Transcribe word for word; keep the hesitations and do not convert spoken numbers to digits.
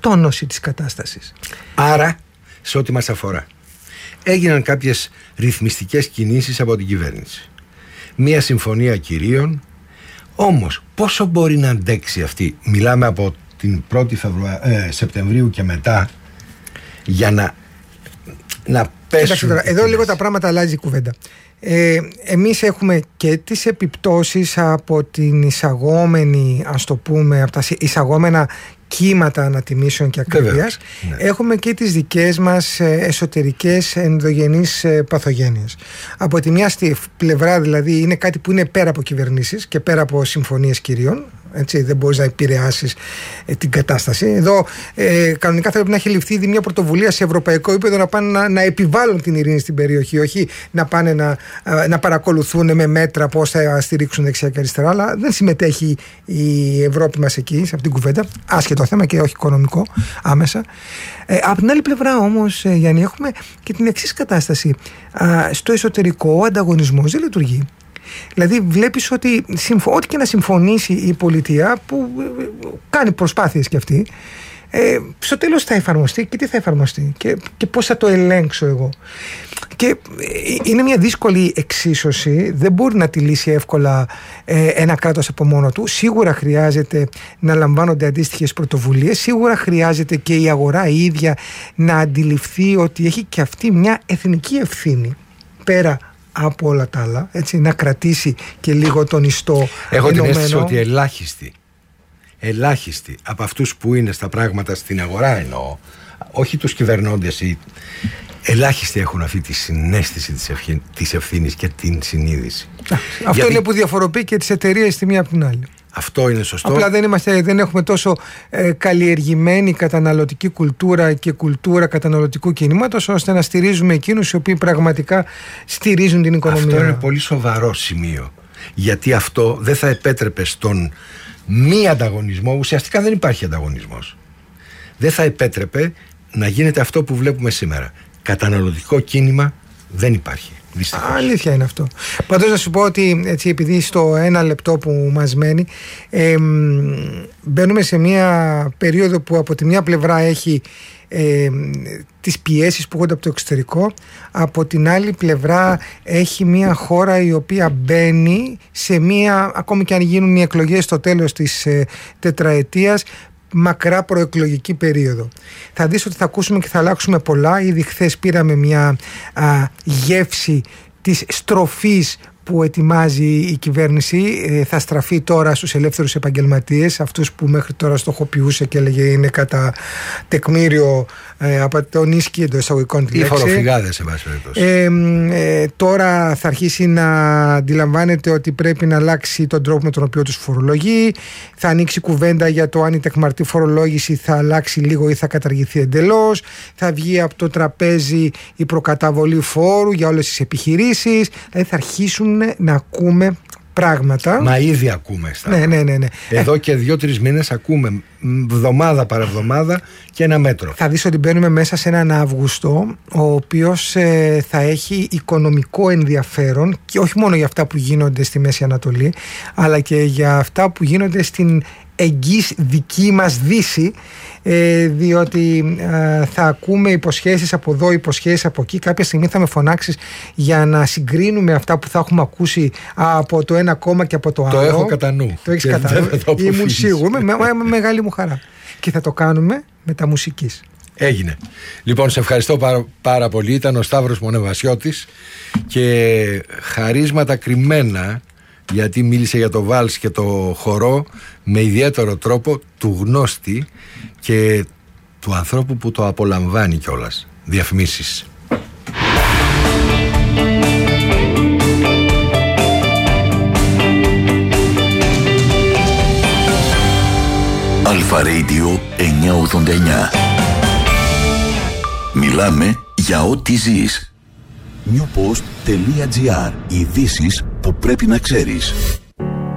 εκτόνωση της κατάστασης. Άρα, σε ό,τι μας αφορά, έγιναν κάποιες ρυθμιστικές κινήσεις από την κυβέρνηση. Μία συμφωνία κυρίων. Όμως πόσο μπορεί να αντέξει αυτή, μιλάμε από την πρώτη Φεβρουα... ε, Σεπτεμβρίου και μετά, για να, να πέσουν. Τώρα, εδώ λίγο τα πράγματα αλλάζει η κουβέντα. Ε, εμείς έχουμε και τις επιπτώσεις από την εισαγόμενη, ας το πούμε, από τα εισαγόμενα κύματα ανατιμήσεων και ακρίβειας. Ναι. Έχουμε και τις δικές μας εσωτερικές ενδογενείς παθογένειες. Από τη μια στη πλευρά δηλαδή είναι κάτι που είναι πέρα από κυβερνήσεις και πέρα από συμφωνίες κυρίων. Έτσι, δεν μπορείς να επηρεάσεις ε, την κατάσταση. Εδώ ε, κανονικά θα πρέπει να έχει ληφθεί ήδη μια πρωτοβουλία σε ευρωπαϊκό επίπεδο να πάνε να, να επιβάλλουν την ειρήνη στην περιοχή, όχι να πάνε να, να παρακολουθούν με μέτρα πώς θα στηρίξουν δεξιά και αριστερά. Αλλά δεν συμμετέχει η Ευρώπη μας εκεί, σε αυτήν την κουβέντα. Άσχετο θέμα και όχι οικονομικό άμεσα. Ε, από την άλλη πλευρά όμως, ε, Γιάννη, έχουμε και την εξής κατάσταση. Α, στο εσωτερικό ο ανταγωνισμός δεν λειτουργεί. Δηλαδή βλέπεις ότι ό,τι και να συμφωνήσει η πολιτεία, που κάνει προσπάθειες κι αυτή, ε, στο τέλος θα εφαρμοστεί και τι θα εφαρμοστεί και, και πώς θα το ελέγξω εγώ. Και είναι μια δύσκολη εξίσωση, δεν μπορεί να τη λύσει εύκολα ε, ένα κράτος από μόνο του. Σίγουρα χρειάζεται να λαμβάνονται αντίστοιχες πρωτοβουλίες, σίγουρα χρειάζεται και η αγορά η ίδια να αντιληφθεί ότι έχει και αυτή μια εθνική ευθύνη πέρα από όλα τα άλλα, έτσι, να κρατήσει και λίγο τον ιστό. Έχω ενωμένο. Την αίσθηση ότι ελάχιστοι ελάχιστοι από αυτούς που είναι στα πράγματα στην αγορά, εννοώ, όχι τους κυβερνώντες, οι ελάχιστοι έχουν αυτή τη συναίσθηση της, ευχή, της ευθύνης και την συνείδηση. Α, αυτό γιατί είναι που διαφοροποιεί και τις εταιρείες τη μία από την άλλη. Αυτό είναι σωστό. Απλά δεν, είμαστε, δεν έχουμε τόσο ε, καλλιεργημένη καταναλωτική κουλτούρα και κουλτούρα καταναλωτικού κινήματος, ώστε να στηρίζουμε εκείνους οι οποίοι πραγματικά στηρίζουν την οικονομία. Αυτό είναι πολύ σοβαρό σημείο. Γιατί αυτό δεν θα επέτρεπε στον μη ανταγωνισμό, ουσιαστικά δεν υπάρχει ανταγωνισμός. Δεν θα επέτρεπε να γίνεται αυτό που βλέπουμε σήμερα. Καταναλωτικό κίνημα δεν υπάρχει. Δυστυχώς. Αλήθεια είναι αυτό. Πάντως να σου πω ότι έτσι, επειδή στο ένα λεπτό που μας μένει ε, μπαίνουμε σε μια περίοδο που από τη μια πλευρά έχει ε, τις πιέσεις που έρχονται από το εξωτερικό, από την άλλη πλευρά έχει μια χώρα η οποία μπαίνει σε μια, ακόμη και αν γίνουν οι εκλογές στο τέλος της ε, τετραετίας, μακρά προεκλογική περίοδο. Θα δεις ότι θα ακούσουμε και θα αλλάξουμε πολλά. Ήδη χθες πήραμε μια α, γεύση της στροφής που ετοιμάζει η κυβέρνηση. Ε, θα στραφεί τώρα στους ελεύθερους επαγγελματίες, αυτούς που μέχρι τώρα στοχοποιούσε και έλεγε είναι κατά τεκμήριο ε, από τον ίσκι εντός εισαγωγικών τη λέξη. Οι φοροφυγάδες, σε βάση περιπτώσει. Ε, ε, τώρα θα αρχίσει να αντιλαμβάνεται ότι πρέπει να αλλάξει τον τρόπο με τον οποίο τους φορολογεί. Θα ανοίξει κουβέντα για το αν η τεκμαρτή φορολόγηση θα αλλάξει λίγο ή θα καταργηθεί εντελώς. Θα βγει από το τραπέζι η προκαταβολή φόρου για όλες τις επιχειρήσεις. Δηλαδή θα αρχίσουν να ακούμε πράγματα. Μα ήδη ακούμε στα. Ναι, ναι, ναι, ναι. Εδώ και δύο-τρεις μήνες ακούμε εβδομάδα παραβδομάδα και ένα μέτρο. Θα δεις ότι μπαίνουμε μέσα σε έναν Αύγουστο, ο οποίος ε, θα έχει οικονομικό ενδιαφέρον και όχι μόνο για αυτά που γίνονται στη Μέση Ανατολή, αλλά και για αυτά που γίνονται στην εγγύς δική μας Δύση, ε, διότι ε, θα ακούμε υποσχέσεις από εδώ, υποσχέσεις από εκεί. Κάποια στιγμή θα με φωνάξεις για να συγκρίνουμε αυτά που θα έχουμε ακούσει από το ένα κόμμα και από το άλλο. Το έχω κατά νου. Το έχεις κατά νου. Ήμουν σίγουρο, με, με, με μεγάλη μου χαρά. Και θα το κάνουμε με τα μουσικής. Έγινε. Λοιπόν, σε ευχαριστώ πάρα, πάρα πολύ. Ήταν ο Σταύρος Μονεβασιώτης και χαρίσματα κρυμμένα, γιατί μίλησε για το βάλς και το χορό με ιδιαίτερο τρόπο, του γνώστη και του ανθρώπου που το απολαμβάνει κιόλας. Διαφημίσεις. Αλφα Radio εννιακόσια ογδόντα εννιά. Μιλάμε για ό,τι ζεις. newpost.gr. Ειδήσεις που πρέπει να ξέρεις.